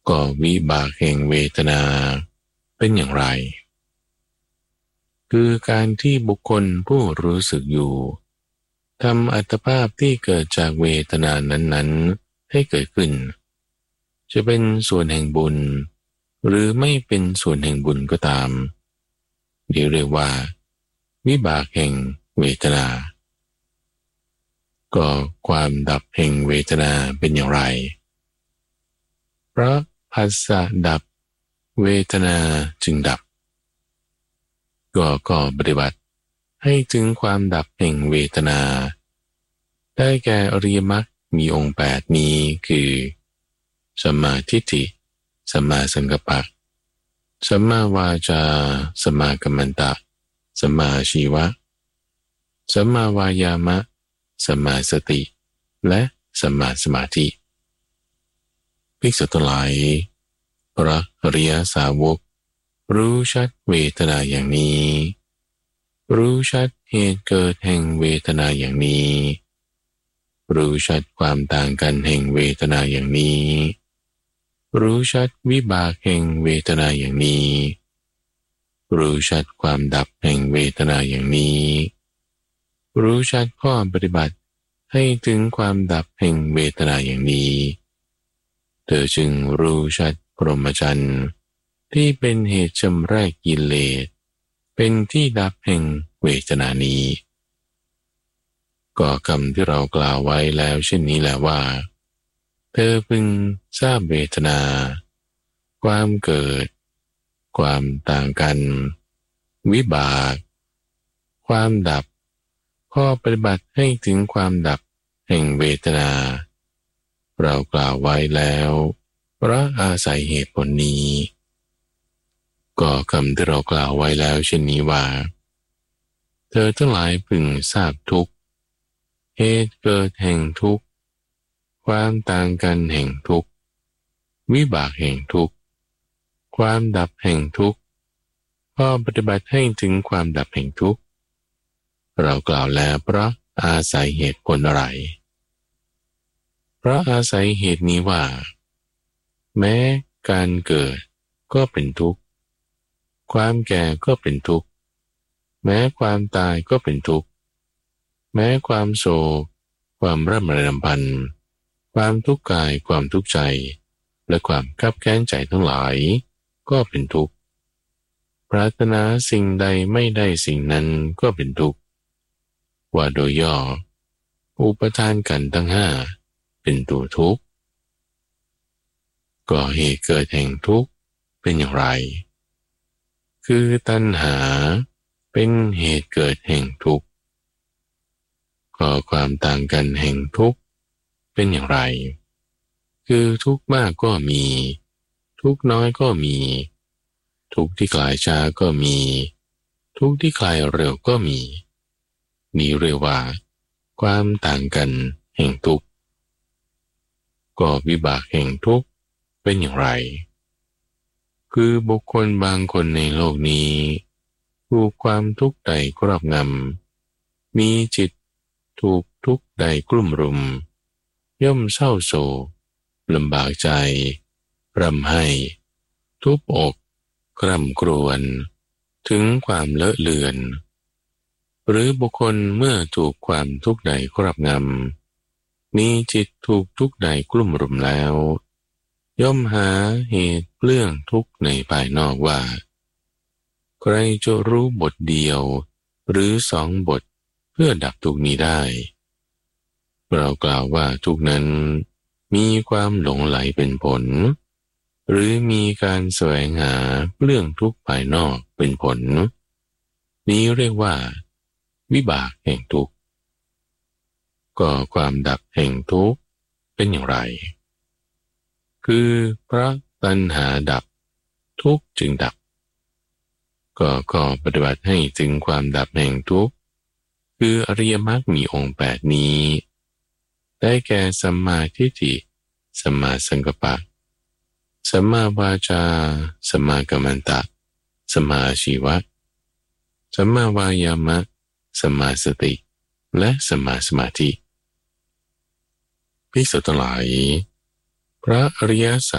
ก็วิบากแห่งเวทนาเป็นอย่างไรคือการที่บุคคลผู้รู้สึกอยู่ทำอัตภาพที่เกิดจากเวทนานั้นๆให้เกิดขึ้นจะเป็นส่วนแห่งบุญหรือไม่เป็นส่วนแห่งบุญก็ตามเรียกว่าวิบากแห่งเวทนาก็ความดับแห่งเวทนาเป็นอย่างไรเพราะผัสสะดับเวทนาจึงดับก็ปฏิบัติให้ถึงความดับแห่งเวทนาได้แก่อริยมรรคมีองค์8นี้คือสัมมาทิฏฐิสัมมาสังกัปปะสัมมาวาจาสัมมากัมมันตะสัมมาชีวะสัมมาวายามะสัมมาสติและสัมมาสมาธิภิกษุทั้งหลายพระอริยสาวกรู้ชัดเวทนาอย่างนี้รู้ชัดเหตุเกิดแห่งเวทนาอย่างนี้รู้ชัดความต่างกันแห่งเวทนาอย่างนี้รู้ชัดวิบากแห่งเวทนาอย่างนี้รู้ชัดความดับแห่งเวทนาอย่างนี้รู้ชัดข้อปฏิบัติให้ถึงความดับแห่งเวทนาอย่างนี้เธอจึงรู้ชัดพรหมจรรย์ที่เป็นเหตุชำระกิเลสเป็นที่ดับแห่งเวทนานี้ก็คำที่เรากล่าวไว้แล้วเช่นนี้แหละว่าเธอพึงทราบเวทนาความเกิดความต่างกันวิบากความดับข้อปฏิบัติให้ถึงความดับแห่งเวทนาเรากล่าวไว้แล้วเพราะอาศัยเหตุผลนี้ก็คำที่เรากล่าวไว้แล้วเช่นนี้ว่าเธอทั้งหลายพึงทราบทุกข์เหตุเกิดแห่งทุกข์ความต่างกันแห่งทุกข์วิบากแห่งทุกข์ความดับแห่งทุกข์ข้อปฏิบัติให้ถึงความดับแห่งทุกข์เรากล่าวแล้วเพราะอาศัยเหตุผลอะไรเพราะอาศัยเหตุนี้ว่าแม้การเกิดก็เป็นทุกข์ความแก่ก็เป็นทุกข์แม้ความตายก็เป็นทุกข์แม้ความโศกความร่ำไรรำพันความทุกข์กายความทุกข์ใจและความคับแค้นใจทั้งหลายก็เป็นทุกข์ปรารถนาสิ่งใดไม่ได้สิ่งนั้นก็เป็นทุกข์ว่าโดยย่ออุปทานกันทั้งห้าเป็นตัวทุกข์ก็เหตุเกิดแห่งทุกข์เป็นอย่างไรคือตัณหาเป็นเหตุเกิดแห่งทุกข์ก็ความต่างกันแห่งทุกข์เป็นอย่างไรคือทุกข์มากก็มีทุกข์น้อยก็มีทุกข์ที่คลายช้าก็มีทุกข์ที่คลายเร็วก็มีนี้เรียกว่าความต่างกันแห่งทุกข์ก็วิบากแห่งทุกข์เป็นอย่างไรคือบุคคลบางคนในโลกนี้ถูกความทุกข์ใดครอบงำมีจิตถูกทุกข์ใดกลุ่มรุมย่อมเศร้าโศกลำบากใจร่ำไห้ทุบอกคร่ำครวญถึงความเลอะเลือนหรือบุคคลเมื่อถูกความทุกข์ใดครอบงำมีจิตถูกทุกข์ใดกลุ่มรุมแล้วย่อมหาเหตุเปลื้องทุกข์ในภายนอกว่าใครจะรู้บทเดียวหรือ2 บทเพื่อดับทุกข์นี้ได้เรากล่าวว่าทุกข์นั้นมีความหลงไหลเป็นผลหรือมีการแสวงหาเปลื้องทุกข์ภายนอกเป็นผลนี้เรียกว่าวิบากแห่งทุกข์ก็ความดับแห่งทุกข์เป็นอย่างไรคือเพราะตัณหาดับทุกข์จึงดับก็ปฏิบัติให้ถึงความดับแห่งทุกข์คืออริยมรรคมีองค์8นี้ได้แก่สัมมาทิฏฐิสัมมาสังกัปปะสัมมาวาจาสัมมากัมมันตะสัมมาอาชีวะสัมมาวายามะสัมมาสติและสัมมาสมาธิภิกษุทั้งหลายพระอริยส